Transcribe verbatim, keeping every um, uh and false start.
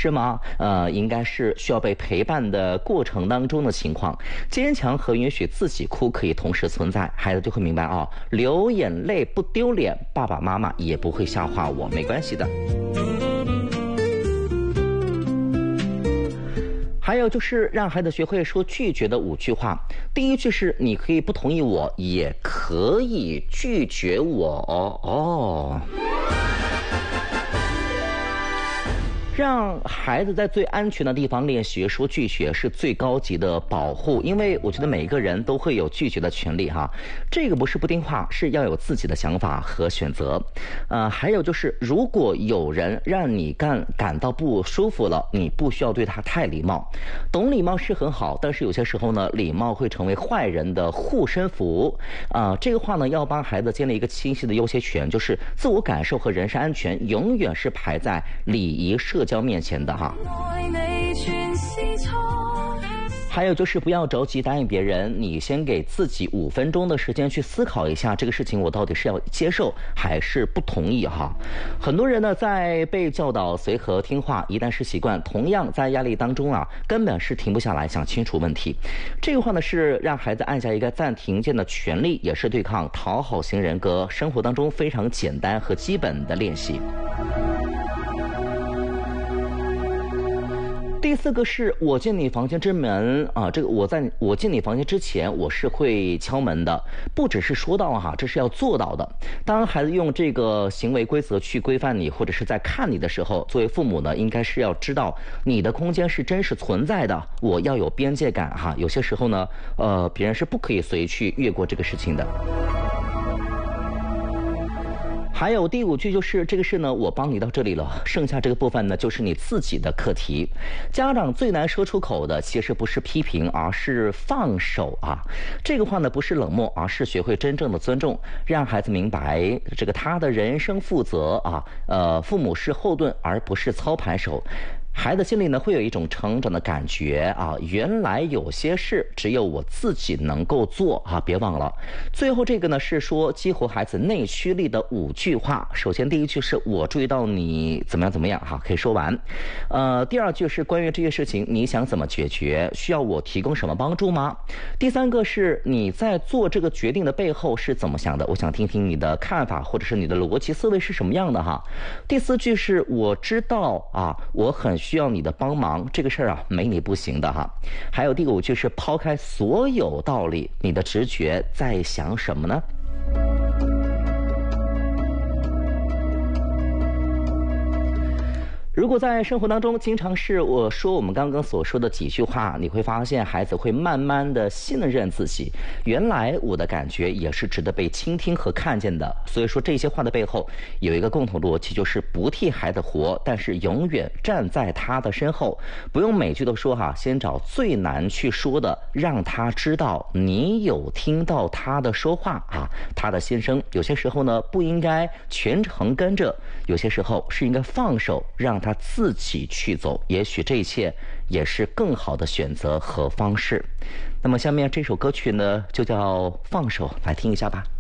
是吗？呃，应该是需要被陪伴的过程当中的情况。坚强和允许自己哭可以同时存在，孩子就会明白啊，流眼泪不丢脸，爸爸妈妈也不会笑话我，没关系的。还有就是让孩子学会说拒绝的五句话。第一句是你可以不同意我，也可以拒绝我哦。哦让孩子在最安全的地方练习说拒绝是最高级的保护，因为我觉得每一个人都会有拒绝的权利哈。这个不是不听话，是要有自己的想法和选择。呃，还有就是如果有人让你感感到不舒服了，你不需要对他太礼貌。懂礼貌是很好，但是有些时候呢，礼貌会成为坏人的护身符。啊、呃，这个话呢，要帮孩子建立一个清晰的优先权，就是自我感受和人身安全永远是排在礼仪社交面前的哈。还有就是不要着急答应别人，你先给自己五分钟的时间去思考一下这个事情，我到底是要接受还是不同意哈。很多人呢在被教导随和听话，一旦是习惯，同样在压力当中啊，根本是停不下来想清楚问题。这个话呢是让孩子按下一个暂停键的权利，也是对抗讨好型人格生活当中非常简单和基本的练习。第四个是我进你房间之门啊，这个我在我进你房间之前，我是会敲门的，不只是说到哈，这是要做到的。当孩子用这个行为规则去规范你，或者是在看你的时候，作为父母呢，应该是要知道你的空间是真实存在的，我要有边界感哈。有些时候呢，呃，别人是不可以随意去越过这个事情的。还有第五句就是这个事呢，我帮你到这里了，剩下这个部分呢，就是你自己的课题。家长最难说出口的，其实不是批评，而是放手啊。这个话呢，不是冷漠，而是学会真正的尊重，让孩子明白这个他的人生负责啊。呃，父母是后盾，而不是操盘手。孩子心里呢会有一种成长的感觉啊，原来有些事只有我自己能够做啊，别忘了。最后这个呢是说激活孩子内驱力的五句话。首先第一句是我注意到你怎么样怎么样哈，可以说完。呃，第二句是关于这些事情你想怎么解决，需要我提供什么帮助吗？第三个是你在做这个决定的背后是怎么想的，我想听听你的看法或者是你的逻辑思维是什么样的哈。第四句是我知道啊，我很需要你的帮忙，这个事儿啊没你不行的哈。还有第五句是抛开所有道理，你的直觉在想什么呢？如果在生活当中经常是我说我们刚刚所说的几句话，你会发现孩子会慢慢的信任自己，原来我的感觉也是值得被倾听和看见的。所以说这些话的背后有一个共同逻辑，就是不替孩子活，但是永远站在他的身后。不用每句都说哈，先找最难去说的，让他知道你有听到他的说话啊，他的心声。有些时候呢不应该全程跟着，有些时候是应该放手，让他自己去走，也许这一切也是更好的选择和方式。那么下面这首歌曲呢就叫放手，来听一下吧。